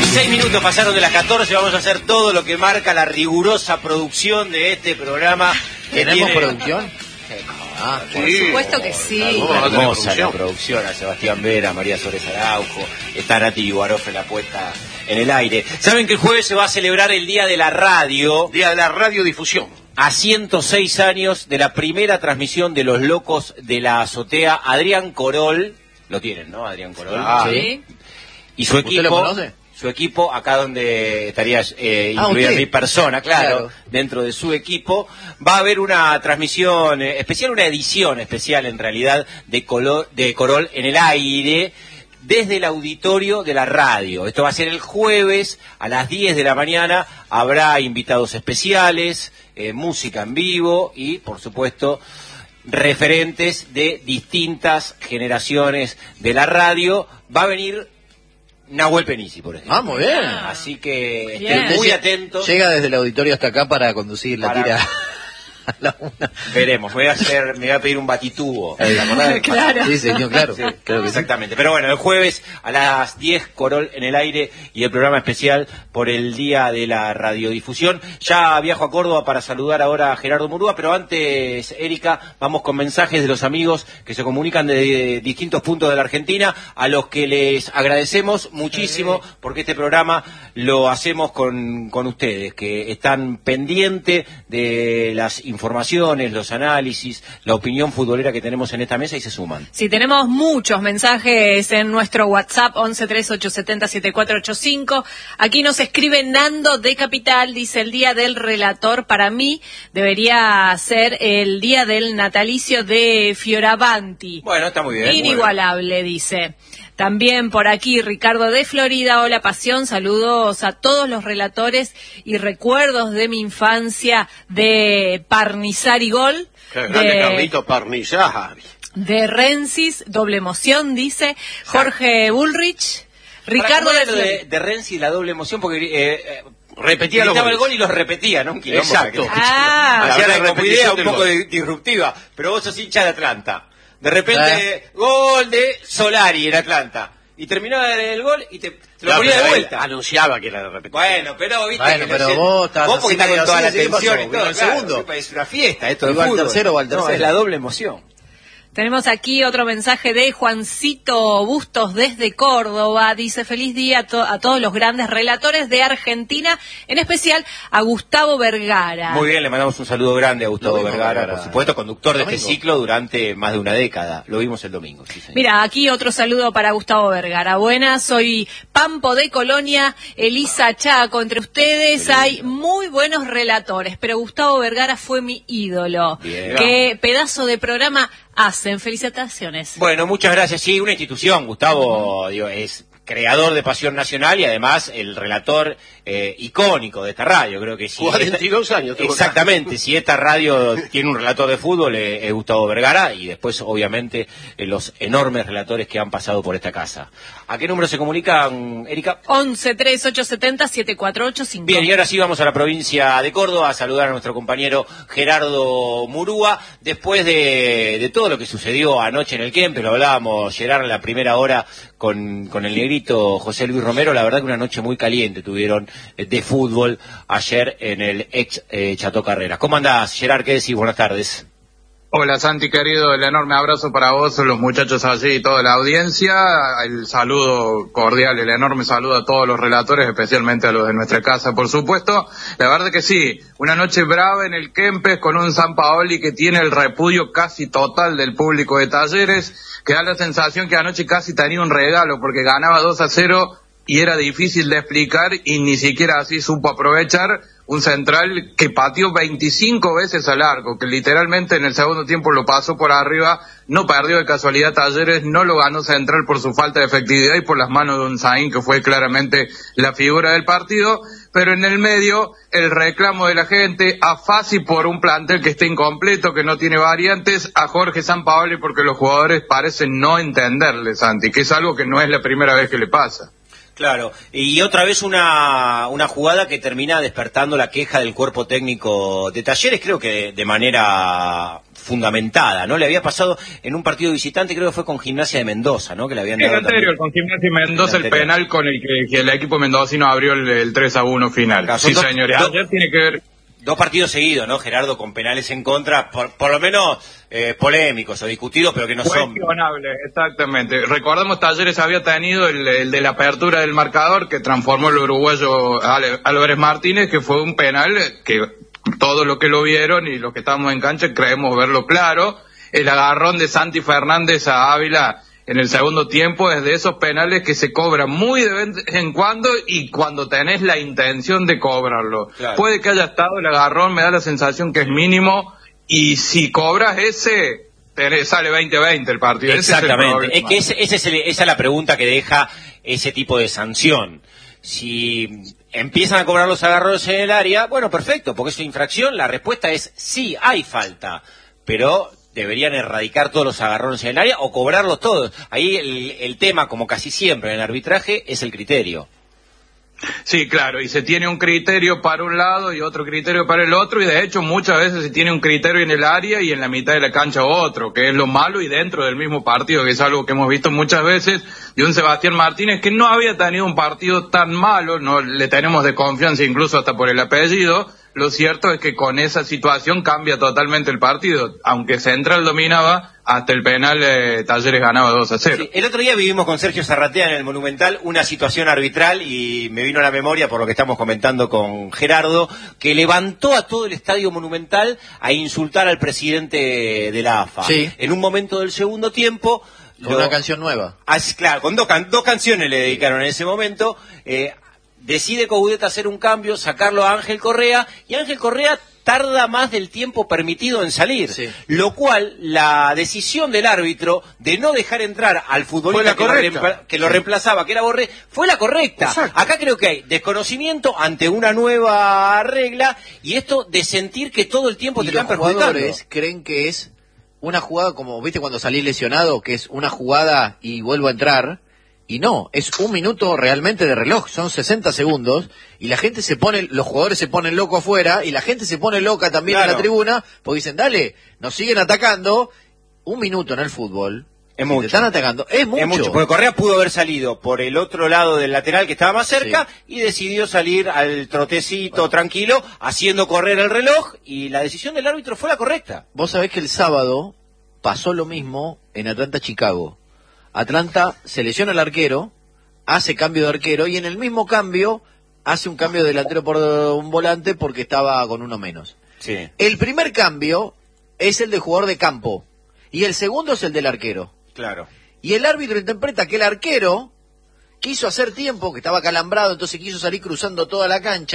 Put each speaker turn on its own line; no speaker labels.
16 minutos pasaron de las 14, vamos a hacer todo lo que marca la rigurosa producción de este programa.
¿Tenemos producción?
Por supuesto que sí.
Hermosa la producción, a Sebastián Vera, María Sores Araujo, está Nati Guaroff en la puesta en el aire. Saben que el jueves se va a celebrar el Día de la Radio.
Día de la Radiodifusión.
A 106 años de la primera transmisión de Los Locos de la Azotea. Adrián Corol, lo tienen, ¿no? Adrián Corol.
Sí.
Y su equipo.
¿Usted lo conoce?
Su equipo, acá donde estaría incluida mi persona, claro, dentro de su equipo, va a haber una transmisión especial, una edición especial en realidad de Corol en el aire, desde el auditorio de la radio. Esto va a ser el jueves a las 10 de la mañana, habrá invitados especiales, música en vivo y, por supuesto, referentes de distintas generaciones de la radio. Va a venir Nahuel Penisi, por ejemplo.
Ah, muy bien.
Así que
Bien.
estén muy atentos.
Llega desde el auditorio hasta acá para conducir la tira a la una.
Veremos, me voy a pedir un batitubo.
Claro.
Sí, señor, claro.
Sí,
Creo que
exactamente. Pero bueno, el jueves a las 10, Corol en el aire y el programa especial por el Día de la Radiodifusión. Ya viajo a Córdoba para saludar ahora a Gerardo Murúa, pero antes, Erika, vamos con mensajes de los amigos que se comunican de distintos puntos de la Argentina, a los que les agradecemos muchísimo, porque este programa lo hacemos con ustedes, que están pendientes de las informaciones, los análisis, la opinión futbolera que tenemos en esta mesa y se suman.
Sí, tenemos muchos mensajes en nuestro WhatsApp 1138707485. Aquí nos escribe Nando de Capital, dice: el día del relator para mí debería ser el día del natalicio de Fioravanti.
Bueno, está muy bien.
Inigualable, dice. También por aquí Ricardo de Florida: hola Pasión, saludos a todos los relatores y recuerdos de mi infancia de Parnizari Gol.
Qué grande Carlito Parnizari.
De Rensis, doble emoción, dice Jorge Bullrich. Ricardo
de Renzi, la doble emoción, porque
repetía
el gol y los repetía, ¿no? Un quilombo.
Exacto.
Hacía
la
como idea un
del
poco
gol.
disruptiva, pero vos sos hincha de Atlanta. De repente, gol de Solari en Atlanta. Y terminaba el gol y te lo ponía de vuelta.
Anunciaba que era de repetición.
Bueno, pero viste.
Bueno, pero vos estabas
porque estás con toda la
así,
atención y
pasó,
todo.
el
Claro,
segundo.
Es una fiesta esto del
Iba al
fútbol.
tercero o al tercero.
No, es la doble emoción.
Tenemos aquí otro mensaje de Juancito Bustos desde Córdoba. Dice: feliz día a todos los grandes relatores de Argentina, en especial a Gustavo Vergara.
Muy bien, le mandamos un saludo grande a Gustavo Vergara, por supuesto, conductor de este ciclo durante más de una década. Lo vimos el domingo. Sí, señor.
Mira, aquí otro saludo para Gustavo Vergara. Buenas, soy Pampo de Colonia, Elisa Chaco. Entre ustedes hay muy buenos relatores, pero Gustavo Vergara fue mi ídolo.
Bien.
Qué pedazo de programa hacen. Felicitaciones.
Bueno, muchas gracias. Sí, una institución. Gustavo es creador de Pasión Nacional y además el relator icónico de esta radio. Creo que sí.
42 años.
Exactamente. Si esta radio tiene un relator de fútbol es Gustavo Vergara, y después obviamente los enormes relatores que han pasado por esta casa. ¿A qué número se comunican, Erika?
1138707485.
Bien, y ahora sí vamos a la provincia de Córdoba a saludar a nuestro compañero Gerardo Murúa. Después de todo lo que sucedió anoche en el Kempes, lo hablábamos, Gerard, en la primera hora con el negrito José Luis Romero. La verdad que una noche muy caliente tuvieron de fútbol ayer en el ex Chateau Carreras. ¿Cómo andás, Gerard? ¿Qué decís? Buenas tardes.
Hola Santi, querido, el enorme abrazo para vos, los muchachos allí y toda la audiencia, el saludo cordial, el enorme saludo a todos los relatores, especialmente a los de nuestra casa, por supuesto. La verdad que sí, una noche brava en el Kempes con un Sampaoli que tiene el repudio casi total del público de Talleres, que da la sensación que anoche casi tenía un regalo porque ganaba 2-0 y era difícil de explicar y ni siquiera así supo aprovechar. Un central que pateó 25 veces al arco, que literalmente en el segundo tiempo lo pasó por arriba, no perdió de casualidad Talleres, no lo ganó Central por su falta de efectividad y por las manos de un Zain, que fue claramente la figura del partido, pero en el medio el reclamo de la gente, a Fassi por un plantel que está incompleto, que no tiene variantes, a Jorge Sampaoli porque los jugadores parecen no entenderle, Santi, que es algo que no es la primera vez que le pasa.
Claro, y otra vez una jugada que termina despertando la queja del cuerpo técnico de Talleres, creo que de manera fundamentada, ¿no? Le había pasado en un partido visitante, creo que fue con Gimnasia de Mendoza, ¿no? Que le habían dado
el anterior, con Gimnasia de Mendoza, el penal con el que el equipo mendocino abrió el 3-1 final. Claro, sí, señores, ayer tiene que ver...
Dos partidos seguidos, ¿no, Gerardo? Con penales en contra, por lo menos polémicos o discutidos, pero que no son...
Cuestionables, exactamente. Recordemos, Talleres había tenido el de la apertura del marcador, que transformó el uruguayo Álvarez Martínez, que fue un penal que todos los que lo vieron y los que estábamos en cancha creemos verlo claro. El agarrón de Santi Fernández a Ávila en el segundo tiempo es de esos penales que se cobran muy de vez en cuando y cuando tenés la intención de cobrarlo. Claro. Puede que haya estado el agarrón, me da la sensación que es mínimo, y si cobras ese, sale 20-20 el partido.
Exactamente, esa es la pregunta que deja ese tipo de sanción. Si empiezan a cobrar los agarrones en el área, bueno, perfecto, porque es una infracción, la respuesta es sí, hay falta, pero... deberían erradicar todos los agarrones en el área o cobrarlos todos. Ahí el tema, como casi siempre en el arbitraje, es el criterio.
Sí, claro, y se tiene un criterio para un lado y otro criterio para el otro, y de hecho muchas veces se tiene un criterio en el área y en la mitad de la cancha otro, que es lo malo, y dentro del mismo partido, que es algo que hemos visto muchas veces, de un Sebastián Martínez que no había tenido un partido tan malo, no le tenemos de confianza incluso hasta por el apellido. Lo cierto es que con esa situación cambia totalmente el partido. Aunque Central dominaba, hasta el penal Talleres ganaba 2-0.
Sí, el otro día vivimos con Sergio Zarratea en el Monumental una situación arbitral y me vino a la memoria por lo que estamos comentando con Gerardo, que levantó a todo el estadio Monumental a insultar al presidente de la AFA.
Sí.
En un momento del segundo tiempo...
Con una canción nueva.
Claro, con dos canciones le dedicaron en ese momento... decide Coudet hacer un cambio, sacarlo a Ángel Correa, y Ángel Correa tarda más del tiempo permitido en salir, sí. Lo cual, la decisión del árbitro de no dejar entrar al futbolista que lo reemplazaba, que era Borré, fue la correcta. Exacto. Acá creo que hay desconocimiento ante una nueva regla, y esto de sentir que todo el tiempo te están perjudicando.
Los jugadores creen que es una jugada como, ¿viste cuando salís lesionado? Que es una jugada y vuelvo a entrar. Y no, es un minuto realmente de reloj, son 60 segundos, y la gente los jugadores se ponen locos afuera, y la gente se pone loca también en la tribuna, porque dicen, dale, nos siguen atacando. Un minuto en el fútbol,
es mucho.
Te están atacando, es mucho.
Porque Correa pudo haber salido por el otro lado del lateral que estaba más cerca, sí. Y decidió salir al trotecito tranquilo, haciendo correr el reloj, y la decisión del árbitro fue la correcta.
Vos sabés que el sábado pasó lo mismo en Atlanta-Chicago. Atlanta se lesiona al arquero, hace cambio de arquero y en el mismo cambio hace un cambio de delantero por un volante porque estaba con uno menos.
Sí.
El primer cambio es el del jugador de campo y el segundo es el del arquero.
Claro.
Y el árbitro interpreta que el arquero quiso hacer tiempo, que estaba calambrado, entonces quiso salir cruzando toda la cancha.